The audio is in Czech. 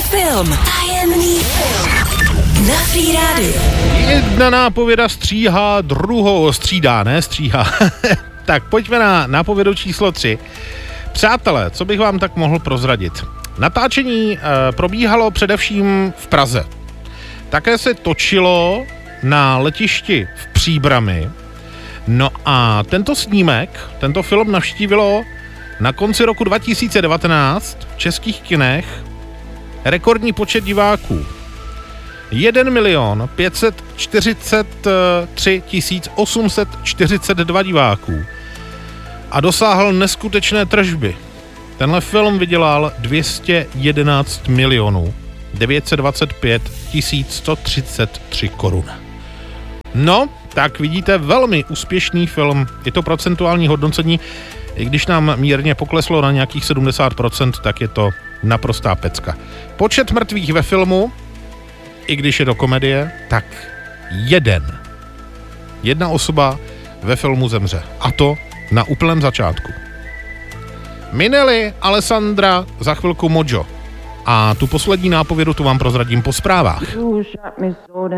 film. Tajemný film. Na Free Radio. Jedna nápověda stříhá, druhou střídá. Tak pojďme na nápovědu číslo 3. Přátelé, co bych vám tak mohl prozradit? Natáčení probíhalo především v Praze. Také se točilo na letišti v Příbrami. No a tento film navštívilo na konci roku 2019 v českých kinech rekordní počet diváků. 1 543 842 diváků. A dosáhl neskutečné tržby. Tenhle film vydělal 211 925 133 korun. No, tak vidíte, velmi úspěšný film. Je to procentuální hodnocení. I když nám mírně pokleslo na nějakých 70%, tak je to naprostá pecka. Počet mrtvých ve filmu, i když je to komedie, tak jedna osoba ve filmu zemře. A to na úplném začátku. Minelli, Alessandra, za chvilku Mojo. A tu poslední nápovědu tu vám prozradím po zprávách.